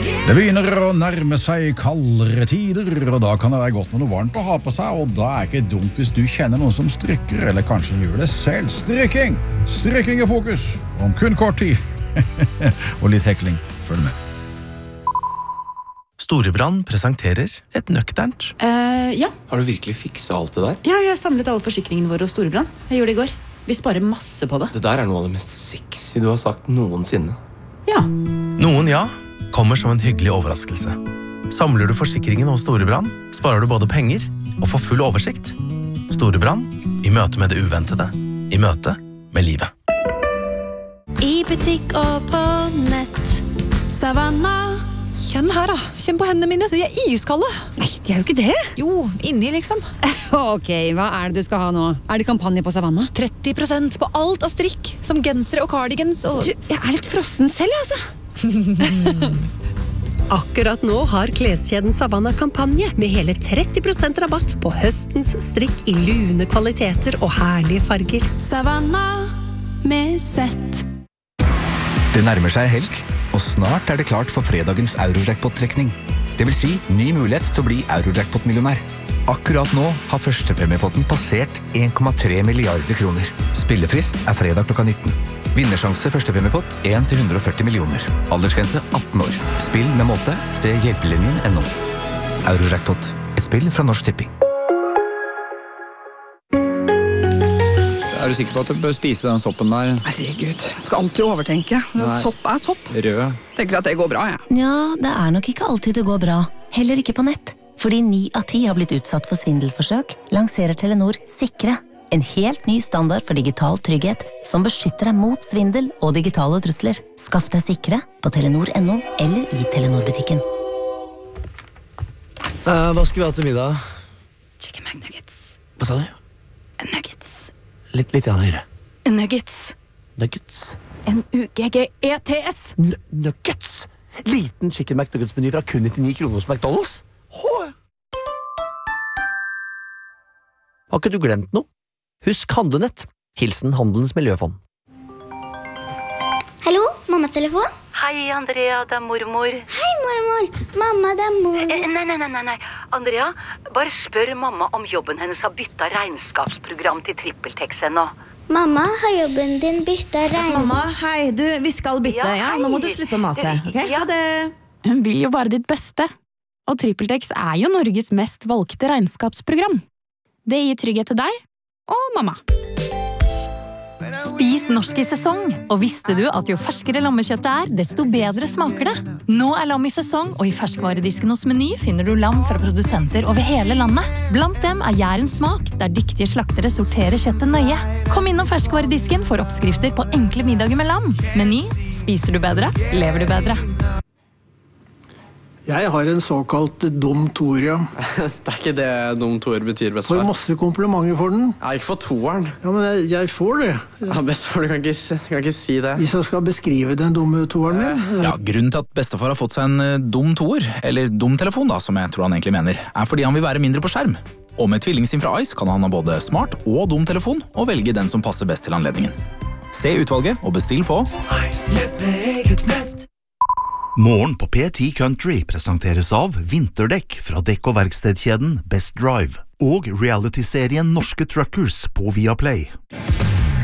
Det begynner å nærme seg kaldere tider, og da kan det være godt med noe varmt å ha på seg, og da er ikke dumt hvis du kjenner noen som strikker, eller kanskje gjør det selv. Strikking! Strikking er fokus, om kun kort tid. Og litt hekling, følg med. Storebrand presenterer et nøkternt. Ja. Har du virkelig fikset alt det der? Ja, jeg samlet alle forsikringene våre hos Storebrand. Jeg gjorde det i går. Vi sparer masse på det. Det der er noe av det mest sexy du har sagt noensinne. Ja. Noen ja, kommer som en hyggelig overraskelse. Samler du forsikringen hos Storebrand, sparer du både penger og får full oversikt. Storebrand, i møte med det uventede, i møte med livet. I butikk og på nett. Savanna. Kjenn her da, kjenn på hendene mine, de er iskalde. Nei, de er jo ikke det. Jo, inni liksom. Ok, hva er det du skal ha nå? Er det kampanje på Savanna? 30% på alt av strikk, som gensere og cardigans og... Du, jeg er litt frossen selv, altså. Akkurat nå har kleskjeden Savanna kampanje med hele 30% rabatt på høstens strikk i lune kvaliteter og herlige farger. Savanna med sett. Det nærmer seg helg, og snart er det klart for fredagens Eurojackpot-trekning. Det vil si ny mulighet til å bli Eurojackpot-millionær. Akkurat nå har førstepremiepotten passert 1,3 milliarder kroner. Spillefrist er fredag klokka 19. Vinnersjanse førstepremiepott 1-140 millioner. Aldersgrense 18 år. Spill med måte. Se hjelpelinjen.no. Eurojackpot. Et spill fra Norsk Tipping. Er du sikker på at du bør spise den soppen der? Herregud, jeg skal alltid overtenke. Sopp er sopp. Rød. Tenker at det går bra, jeg. Ja, det er nok ikke alltid det går bra. Heller ikke på nett. Fordi 9 av 10 har blitt utsatt for svindelforsøk, lanserer Telenor Sikre. En helt ny standard for digital trygghet som beskytter deg mot svindel og digitale trusler. Skaff deg Sikre på Telenor.no eller i Telenor-butikken. Hva skal vi ha til middag? Chicken McNuggets. Hva sa du? Nuggets. Litt høyere. Nuggets. Nuggets. N-U-G-G-E-T-S. Nuggets! Liten chicken McNuggets-meny fra kun 99 kroner hos McDonald's. Har ikke du glemt noe? Husk handlenett. Hilsen Handelens Miljøfond. Hallo, mammas telefon? Hei, Andrea, det er mormor. Hei, mormor. Mamma, det er mormor. Nei. Andrea, bare spør mamma om jobben hennes har byttet regnskapsprogram til TrippelTex ennå. Mamma, har jobben din byttet regnskap? Mamma, hei, vi skal bytte, ja. Nå må du slutte å mase, ok? Ja, det... Hun vil jo bare ditt beste. Og TrippelTex er jo Norges mest valgte regnskapsprogram. Det gir trygghet til deg og mamma. Spis norsk i sesong, og visste du at jo ferskere lammekjøttet er, desto bedre smaker det. Nå er lam i sesong, og i ferskvaredisken hos Meny finner du lam fra produsenter over hele landet. Blant dem er Jærens smak, der dyktige slaktere sorterer kjøttet nøye. Kom innom ferskvaredisken for oppskrifter på enkle middager med lam. Meny, spiser du bedre, lever du bedre. Jeg har en såkalt dum toer, ja. Det er ikke det dum toer betyr, bestefar. Får masse komplimenter for den. Ja, ikke for toeren. Ja, men jeg får det. Ja, bestefar, du kan ikke si det. Hvis jeg skal beskrive den dumme toeren min. Ja, grunnen til at bestefar har fått seg en dum toer, eller dum telefon da, som jeg tror han egentlig mener, er fordi han vil være mindre på skjerm. Og med tvillingsim fra Ice kan han ha både smart og dum telefon, og velge den som passer best til anledningen. Se utvalget og bestill på Morgen på P10 Country presenteres av vinterdekk fra dekk- og verkstedkjeden Best Drive og reality-serien Norske Truckers på Viaplay.